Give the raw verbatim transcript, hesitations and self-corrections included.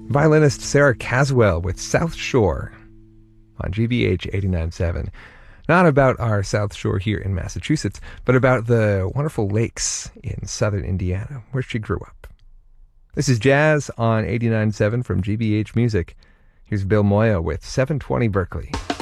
Violinist Sarah Caswell with South Shore on G B H eighty-nine point seven. Not about our South Shore here in Massachusetts, but about the wonderful lakes in southern Indiana, where she grew up. This is Jazz on eighty-nine point seven from G B H Music. Here's Bill Moya with seven twenty Berkeley.